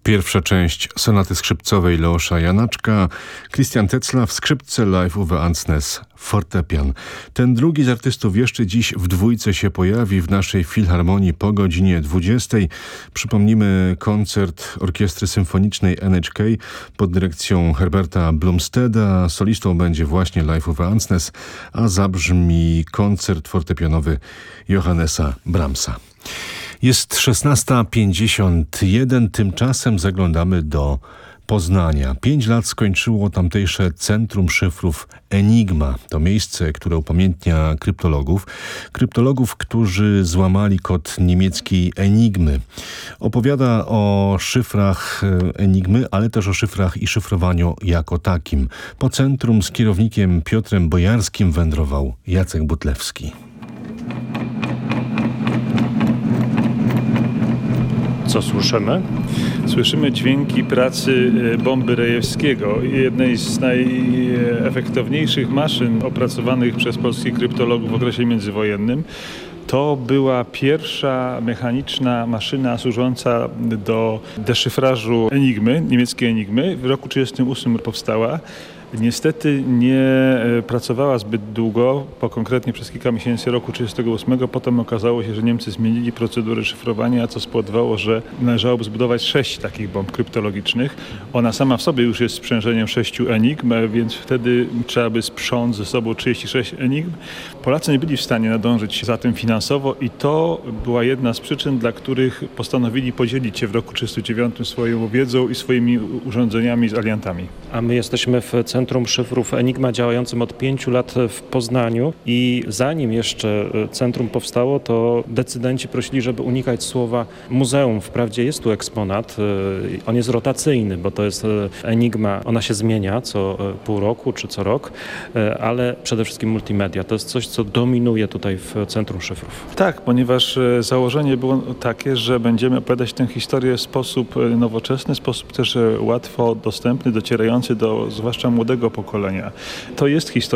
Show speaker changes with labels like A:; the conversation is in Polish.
A: Pierwsza część sonaty skrzypcowej Leosza Janaczka, Christian Tetzlaff, skrzypce, live Uwe Ansnes, fortepian. Ten drugi z artystów jeszcze dziś w dwójce się pojawi w naszej Filharmonii po godzinie 20. Przypomnimy koncert Orkiestry Symfonicznej NHK pod dyrekcją Herberta Blomsteeda. Solistą będzie właśnie live Uwe Ansnes, a zabrzmi koncert fortepianowy Johannesa Brahmsa. Jest 16:51, tymczasem zaglądamy do Poznania. 5 lat skończyło tamtejsze Centrum Szyfrów Enigma. To miejsce, które upamiętnia kryptologów, którzy złamali kod niemieckiej Enigmy. Opowiada o szyfrach Enigmy, ale też o szyfrach i szyfrowaniu jako takim. Po centrum z kierownikiem Piotrem Bojarskim wędrował Jacek Butlewski.
B: Co słyszymy?
C: Słyszymy dźwięki pracy bomby Rejewskiego, jednej z najefektowniejszych maszyn opracowanych przez polskich kryptologów w okresie międzywojennym. To była pierwsza mechaniczna maszyna służąca do deszyfrażu Enigmy, niemieckiej Enigmy. W roku 1938 powstała. Niestety nie pracowała zbyt długo, konkretnie przez kilka miesięcy roku 1938. Potem okazało się, że Niemcy zmienili procedurę szyfrowania, co spowodowało, że należałoby zbudować 6 takich bomb kryptologicznych. Ona sama w sobie już jest sprzężeniem 6 enigm, więc wtedy trzeba by sprząc ze sobą 36 enigm. Polacy nie byli w stanie nadążyć za tym finansowo i to była jedna z przyczyn, dla których postanowili podzielić się w roku 1939 swoją wiedzą i swoimi urządzeniami z aliantami.
B: A my jesteśmy w Centrum Szyfrów Enigma działającym od 5 lat w Poznaniu i zanim jeszcze centrum powstało, to decydenci prosili, żeby unikać słowa muzeum. Wprawdzie jest tu eksponat, on jest rotacyjny, bo to jest Enigma, ona się zmienia co pół roku czy co rok, ale przede wszystkim multimedia. To jest coś, co dominuje tutaj w Centrum Szyfrów.
C: Tak, ponieważ założenie było takie, że będziemy opowiadać tę historię w sposób nowoczesny, w sposób też łatwo dostępny, docierający do zwłaszcza młodego pokolenia. To jest historia